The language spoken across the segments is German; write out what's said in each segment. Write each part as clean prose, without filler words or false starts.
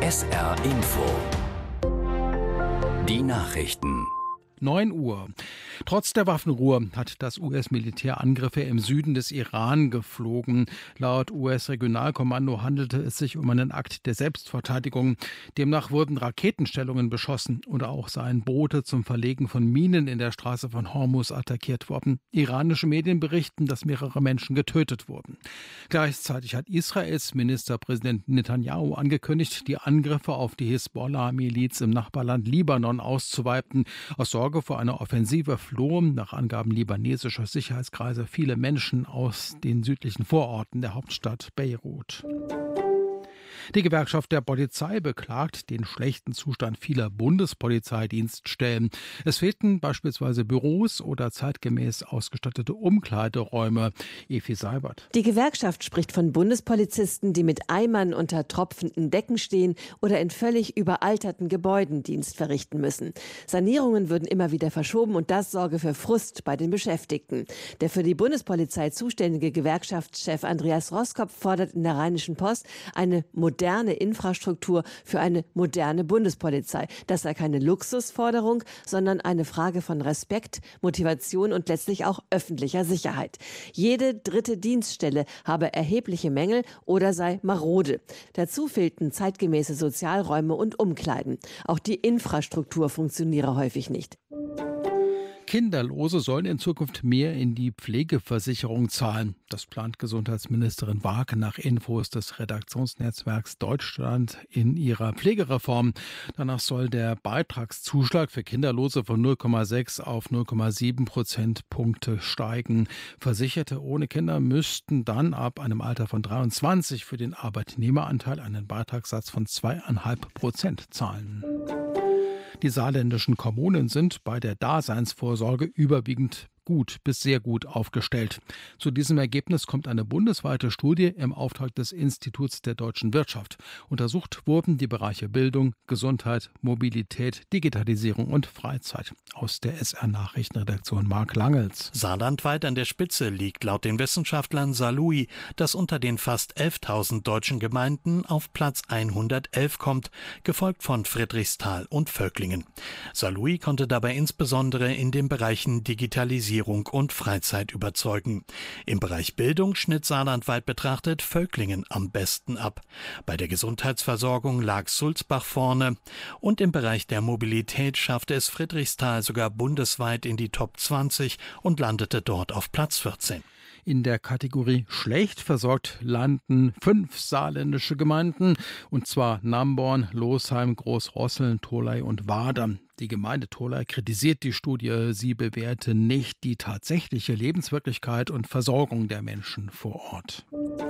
SR Info. Die Nachrichten. 9 Uhr. Trotz der Waffenruhe hat das US-Militär Angriffe im Süden des Iran geflogen. Laut US-Regionalkommando handelte es sich um einen Akt der Selbstverteidigung. Demnach wurden Raketenstellungen beschossen und auch seien Boote zum Verlegen von Minen in der Straße von Hormuz attackiert worden. Iranische Medien berichten, dass mehrere Menschen getötet wurden. Gleichzeitig hat Israels Ministerpräsident Netanyahu angekündigt, die Angriffe auf die Hisbollah-Miliz im Nachbarland Libanon auszuweiten. Aus Sorge vor einer Offensive flohen nach Angaben libanesischer Sicherheitskreise viele Menschen aus den südlichen Vororten der Hauptstadt Beirut. Die Gewerkschaft der Polizei beklagt den schlechten Zustand vieler Bundespolizeidienststellen. Es fehlten beispielsweise Büros oder zeitgemäß ausgestattete Umkleideräume. Evi Seibert. Die Gewerkschaft spricht von Bundespolizisten, die mit Eimern unter tropfenden Decken stehen oder in völlig überalterten Gebäuden Dienst verrichten müssen. Sanierungen würden immer wieder verschoben und das sorge für Frust bei den Beschäftigten. Der für die Bundespolizei zuständige Gewerkschaftschef Andreas Roskopf fordert in der Rheinischen Post eine moderne Infrastruktur für eine moderne Bundespolizei. Das sei keine Luxusforderung, sondern eine Frage von Respekt, Motivation und letztlich auch öffentlicher Sicherheit. Jede dritte Dienststelle habe erhebliche Mängel oder sei marode. Dazu fehlten zeitgemäße Sozialräume und Umkleiden. Auch die Infrastruktur funktioniere häufig nicht. Kinderlose sollen in Zukunft mehr in die Pflegeversicherung zahlen. Das plant Gesundheitsministerin Waake nach Infos des Redaktionsnetzwerks Deutschland in ihrer Pflegereform. Danach soll der Beitragszuschlag für Kinderlose von 0,6 auf 0,7 Prozentpunkte steigen. Versicherte ohne Kinder müssten dann ab einem Alter von 23 für den Arbeitnehmeranteil einen Beitragssatz von 2,5% zahlen. Die saarländischen Kommunen sind bei der Daseinsvorsorge überwiegend gut bis sehr gut aufgestellt. Zu diesem Ergebnis kommt eine bundesweite Studie im Auftrag des Instituts der deutschen Wirtschaft. Untersucht wurden die Bereiche Bildung, Gesundheit, Mobilität, Digitalisierung und Freizeit. Aus der SR-Nachrichtenredaktion Marc Langels. Saarlandweit an der Spitze liegt laut den Wissenschaftlern Saarlouis, das unter den fast 11.000 deutschen Gemeinden auf Platz 111 kommt, gefolgt von Friedrichsthal und Völklingen. Saarlouis konnte dabei insbesondere in den Bereichen Digitalisierung und Freizeit überzeugen. Im Bereich Bildung schnitt saarlandweit betrachtet Völklingen am besten ab. Bei der Gesundheitsversorgung lag Sulzbach vorne und im Bereich der Mobilität schaffte es Friedrichsthal sogar bundesweit in die Top 20 und landete dort auf Platz 14. In der Kategorie schlecht versorgt landen 5 saarländische Gemeinden, und zwar Namborn, Losheim, Großrosseln, Tholey und Wader. Die Gemeinde Tholey kritisiert die Studie, sie bewerte nicht die tatsächliche Lebenswirklichkeit und Versorgung der Menschen vor Ort.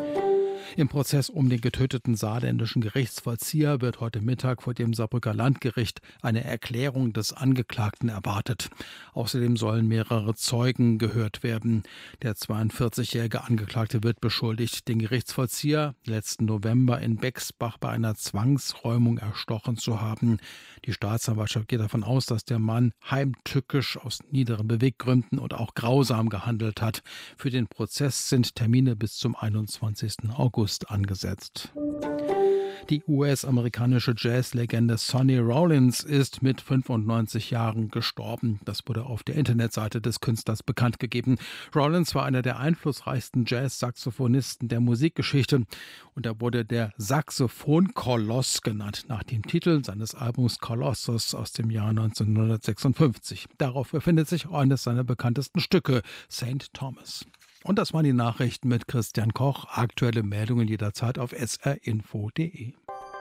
Im Prozess um den getöteten saarländischen Gerichtsvollzieher wird heute Mittag vor dem Saarbrücker Landgericht eine Erklärung des Angeklagten erwartet. Außerdem sollen mehrere Zeugen gehört werden. Der 42-jährige Angeklagte wird beschuldigt, den Gerichtsvollzieher letzten November in Bexbach bei einer Zwangsräumung erstochen zu haben. Die Staatsanwaltschaft geht davon aus, dass der Mann heimtückisch aus niederen Beweggründen und auch grausam gehandelt hat. Für den Prozess sind Termine bis zum 21. August angesetzt. Die US-amerikanische Jazzlegende Sonny Rollins ist mit 95 Jahren gestorben. Das wurde auf der Internetseite des Künstlers bekannt gegeben. Rollins war einer der einflussreichsten Jazz-Saxophonisten der Musikgeschichte und er wurde der Saxophon-Koloss genannt, nach dem Titel seines Albums Colossus aus dem Jahr 1956. Darauf befindet sich eines seiner bekanntesten Stücke, St. Thomas. Und das waren die Nachrichten mit Christian Koch. Aktuelle Meldungen jederzeit auf srinfo.de.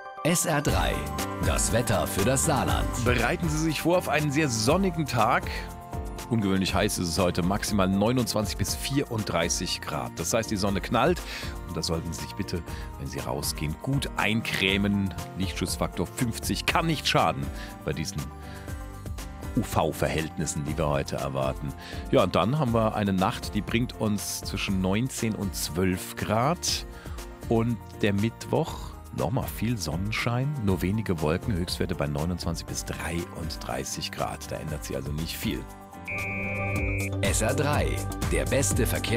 SR3, das Wetter für das Saarland. Bereiten Sie sich vor auf einen sehr sonnigen Tag. Ungewöhnlich heiß ist es heute, maximal 29 bis 34 Grad. Das heißt, die Sonne knallt und da sollten Sie sich bitte, wenn Sie rausgehen, gut eincremen. Lichtschutzfaktor 50 kann nicht schaden bei diesen UV-Verhältnissen, die wir heute erwarten. Ja, und dann haben wir eine Nacht, die bringt uns zwischen 19 und 12 Grad. Und der Mittwoch, nochmal viel Sonnenschein, nur wenige Wolken, Höchstwerte bei 29 bis 33 Grad. Da ändert sich also nicht viel. SR3, der beste Verkehr.